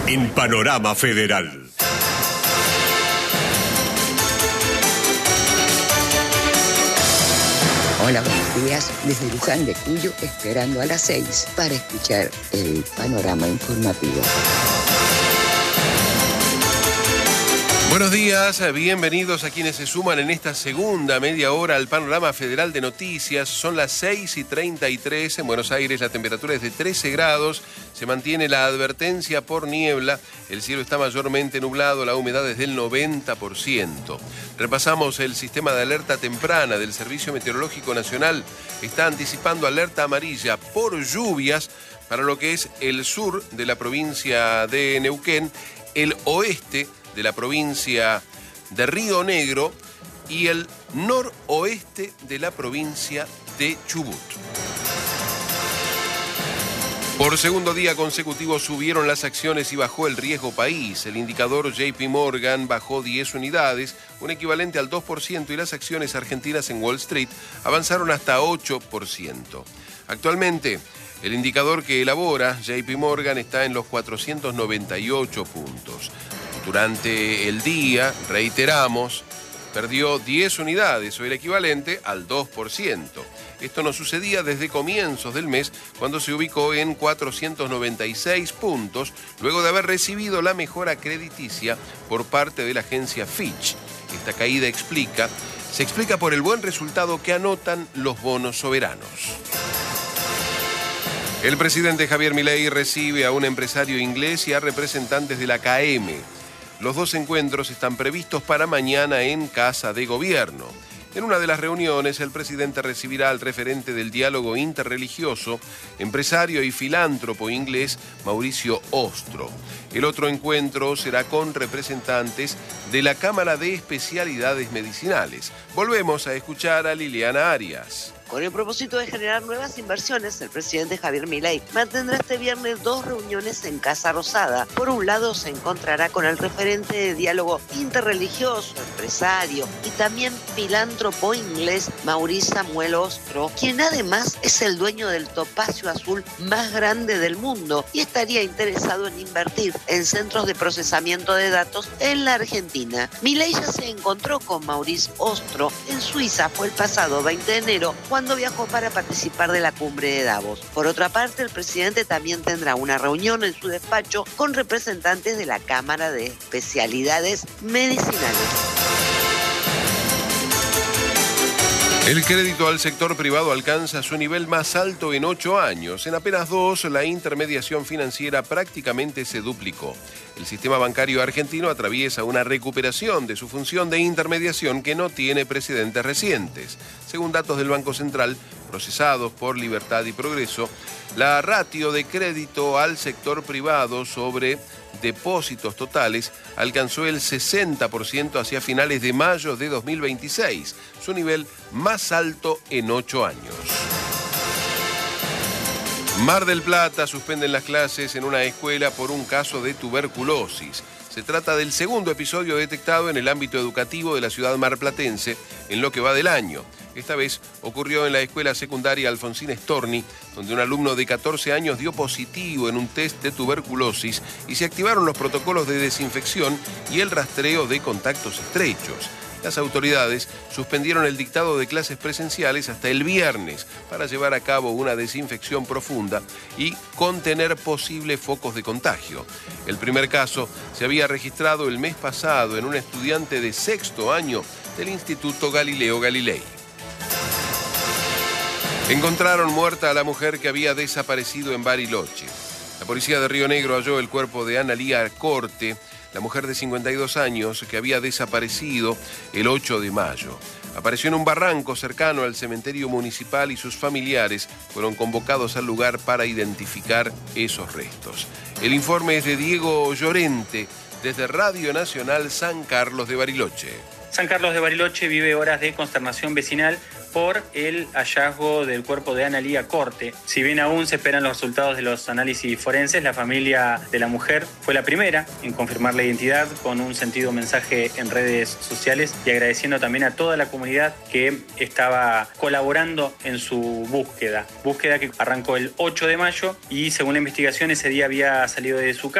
en Panorama Federal. Hola, buenos días. Desde Luján de Cuyo, esperando a las 6 para escuchar el panorama informativo. Buenos días, bienvenidos a quienes se suman en esta segunda media hora al Panorama Federal de Noticias. Son las 6:33, en Buenos Aires la temperatura es de 13 grados, se mantiene la advertencia por niebla, el cielo está mayormente nublado, la humedad es del 90%. Repasamos el sistema de alerta temprana del Servicio Meteorológico Nacional, está anticipando alerta amarilla por lluvias para lo que es el sur de la provincia de Neuquén, el oeste de la provincia de Río Negro y el noroeste de la provincia de Chubut. Por segundo día consecutivo subieron las acciones y bajó el riesgo país. El indicador JP Morgan bajó 10 unidades, un equivalente al 2%, y las acciones argentinas en Wall Street avanzaron hasta 8%. Actualmente, el indicador que elabora JP Morgan está en los 498 puntos. Durante el día, reiteramos, perdió 10 unidades o el equivalente al 2%. Esto no sucedía desde comienzos del mes, cuando se ubicó en 496 puntos, luego de haber recibido la mejora crediticia por parte de la agencia Fitch. Esta caída se explica por el buen resultado que anotan los bonos soberanos. El presidente Javier Milei recibe a un empresario inglés y a representantes de la KM. Los dos encuentros están previstos para mañana en Casa de Gobierno. En una de las reuniones, el presidente recibirá al referente del diálogo interreligioso, empresario y filántropo inglés, Mauricio Ostro. El otro encuentro será con representantes de la Cámara de Especialidades Medicinales. Volvemos a escuchar a Liliana Arias. Con el propósito de generar nuevas inversiones, el presidente Javier Milei mantendrá este viernes 2 reuniones en Casa Rosada. Por un lado, se encontrará con el referente de diálogo interreligioso, empresario y también filántropo inglés Mauricio Samuel Ostro, quien además es el dueño del topacio azul más grande del mundo y estaría interesado en invertir en centros de procesamiento de datos en la Argentina. Milei ya se encontró con Mauricio Ostro en Suiza, fue el pasado 20 de enero, cuando viajó para participar de la cumbre de Davos. Por otra parte, el presidente también tendrá una reunión en su despacho con representantes de la Cámara de Especialidades Medicinales. El crédito al sector privado alcanza su nivel más alto en 8 años. En apenas 2, la intermediación financiera prácticamente se duplicó. El sistema bancario argentino atraviesa una recuperación de su función de intermediación que no tiene precedentes recientes. Según datos del Banco Central, procesados por Libertad y Progreso, la ratio de crédito al sector privado sobre depósitos totales alcanzó el 60% hacia finales de mayo de 2026, su nivel más alto en 8 años. Mar del Plata suspenden las clases en una escuela por un caso de tuberculosis. Se trata del segundo episodio detectado en el ámbito educativo de la ciudad marplatense en lo que va del año. Esta vez ocurrió en la escuela secundaria Alfonsín Storni, donde un alumno de 14 años dio positivo en un test de tuberculosis y se activaron los protocolos de desinfección y el rastreo de contactos estrechos. Las autoridades suspendieron el dictado de clases presenciales hasta el viernes para llevar a cabo una desinfección profunda y contener posibles focos de contagio. El primer caso se había registrado el mes pasado en un estudiante de 6º año del Instituto Galileo Galilei. Encontraron muerta a la mujer que había desaparecido en Bariloche. La policía de Río Negro halló el cuerpo de Analía Corte, la mujer de 52 años que había desaparecido el 8 de mayo. Apareció en un barranco cercano al cementerio municipal y sus familiares fueron convocados al lugar para identificar esos restos. El informe es de Diego Llorente, desde Radio Nacional San Carlos de Bariloche. San Carlos de Bariloche vive horas de consternación vecinal por el hallazgo del cuerpo de Analía Corte. Si bien aún se esperan los resultados de los análisis forenses, la familia de la mujer fue la primera en confirmar la identidad con un sentido mensaje en redes sociales y agradeciendo también a toda la comunidad que estaba colaborando en su búsqueda que arrancó el 8 de mayo y según la investigación ese día había salido de su casa.